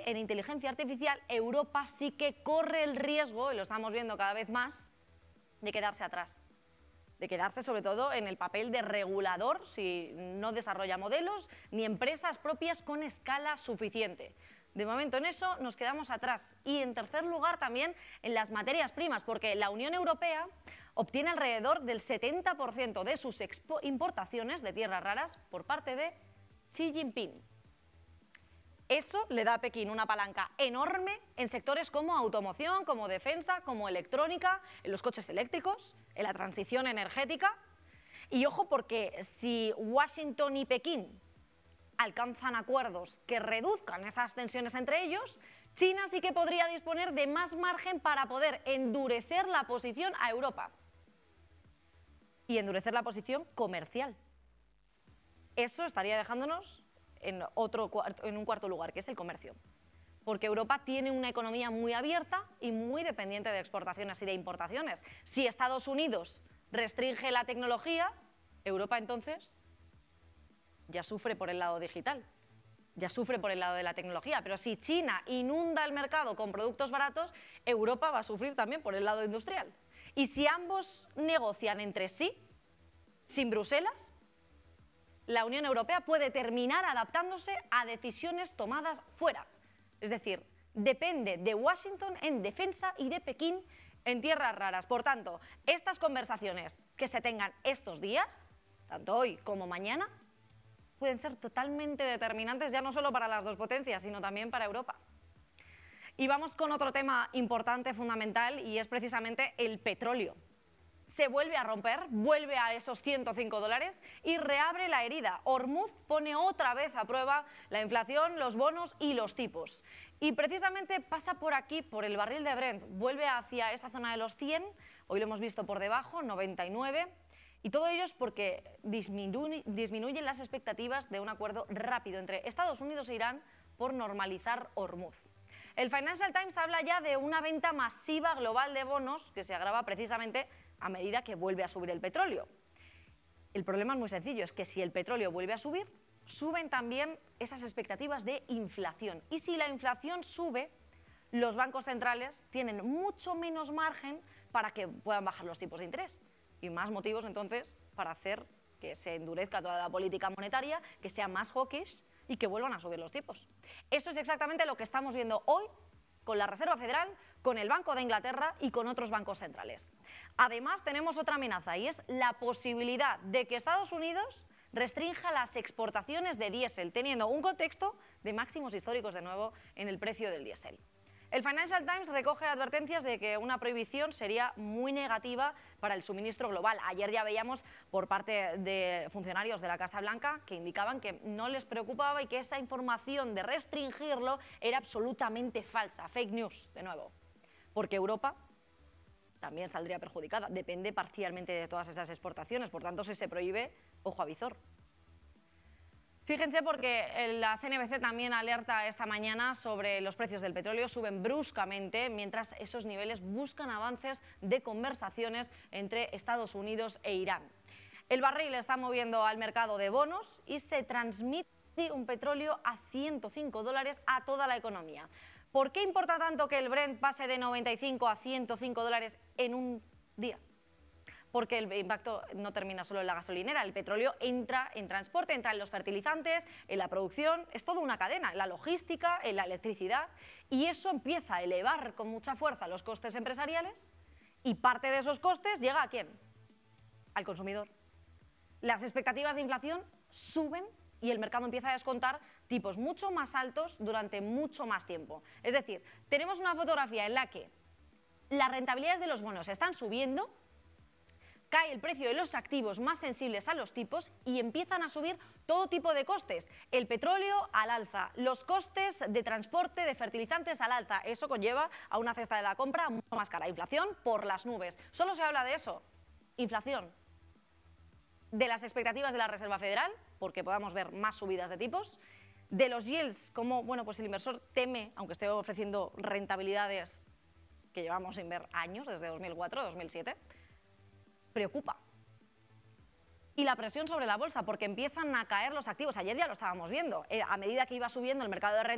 en inteligencia artificial Europa sí que corre el riesgo, y lo estamos viendo cada vez más, de quedarse atrás. De quedarse sobre todo en el papel de regulador si no desarrolla modelos ni empresas propias con escala suficiente. De momento en eso nos quedamos atrás. Y en tercer lugar también en las materias primas, porque la Unión Europea obtiene alrededor del 70% de sus importaciones de tierras raras por parte de Xi Jinping. Eso le da a Pekín una palanca enorme en sectores como automoción, como defensa, como electrónica, en los coches eléctricos, en la transición energética. Y ojo, porque si Washington y Pekín alcanzan acuerdos que reduzcan esas tensiones entre ellos, China sí que podría disponer de más margen para poder endurecer la posición a Europa y endurecer la posición comercial. Eso estaría dejándonos en un cuarto lugar, que es el comercio. Porque Europa tiene una economía muy abierta y muy dependiente de exportaciones y de importaciones. Si Estados Unidos restringe la tecnología, Europa entonces ya sufre por el lado digital, ya sufre por el lado de la tecnología. Pero si China inunda el mercado con productos baratos, Europa va a sufrir también por el lado industrial. Y si ambos negocian entre sí, sin Bruselas, la Unión Europea puede terminar adaptándose a decisiones tomadas fuera. Es decir, depende de Washington en defensa y de Pekín en tierras raras. Por tanto, estas conversaciones que se tengan estos días, tanto hoy como mañana, pueden ser totalmente determinantes ya no solo para las dos potencias, sino también para Europa. Y vamos con otro tema importante, fundamental, y es precisamente el petróleo. Se vuelve a romper, vuelve a esos $105 y reabre la herida. Hormuz pone otra vez a prueba la inflación, los bonos y los tipos. Y precisamente pasa por aquí, por el barril de Brent, vuelve hacia esa zona de los 100, hoy lo hemos visto por debajo, 99, y todo ello es porque disminuyen las expectativas de un acuerdo rápido entre Estados Unidos e Irán por normalizar Hormuz. El Financial Times habla ya de una venta masiva global de bonos que se agrava precisamente a medida que vuelve a subir el petróleo. El problema es muy sencillo, es que si el petróleo vuelve a subir, suben también esas expectativas de inflación. Y si la inflación sube, los bancos centrales tienen mucho menos margen para que puedan bajar los tipos de interés. Y más motivos entonces para hacer que se endurezca toda la política monetaria, que sea más hawkish y que vuelvan a subir los tipos. Eso es exactamente lo que estamos viendo hoy con la Reserva Federal, con el Banco de Inglaterra y con otros bancos centrales. Además, tenemos otra amenaza y es la posibilidad de que Estados Unidos restrinja las exportaciones de diésel, teniendo un contexto de máximos históricos de nuevo en el precio del diésel. El Financial Times recoge advertencias de que una prohibición sería muy negativa para el suministro global. Ayer ya veíamos por parte de funcionarios de la Casa Blanca que indicaban que no les preocupaba y que esa información de restringirlo era absolutamente falsa, fake news, de nuevo. Porque Europa también saldría perjudicada, depende parcialmente de todas esas exportaciones, por tanto si se prohíbe, ojo a visor. Fíjense porque la CNBC también alerta esta mañana sobre los precios del petróleo, suben bruscamente mientras esos niveles buscan avances de conversaciones entre Estados Unidos e Irán. El barril está moviendo al mercado de bonos y se transmite un petróleo a $105 a toda la economía. ¿Por qué importa tanto que el Brent pase de 95 a $105 en un día? Porque el impacto no termina solo en la gasolinera, el petróleo entra en transporte, entra en los fertilizantes, en la producción, es toda una cadena, en la logística, en la electricidad, y eso empieza a elevar con mucha fuerza los costes empresariales y parte de esos costes llega ¿a quién? Al consumidor. Las expectativas de inflación suben y el mercado empieza a descontar tipos mucho más altos durante mucho más tiempo. Es decir, tenemos una fotografía en la que las rentabilidades de los bonos están subiendo, cae el precio de los activos más sensibles a los tipos y empiezan a subir todo tipo de costes. El petróleo al alza, los costes de transporte, de fertilizantes al alza. Eso conlleva a una cesta de la compra mucho más cara. Inflación por las nubes. Solo se habla de eso. Inflación. De las expectativas de la Reserva Federal, porque podamos ver más subidas de tipos. De los yields, como bueno, pues el inversor teme, aunque esté ofreciendo rentabilidades que llevamos sin ver años, desde 2004, 2007, preocupa. Y la presión sobre la bolsa, porque empiezan a caer los activos. Ayer ya lo estábamos viendo. A medida que iba subiendo el mercado de renta,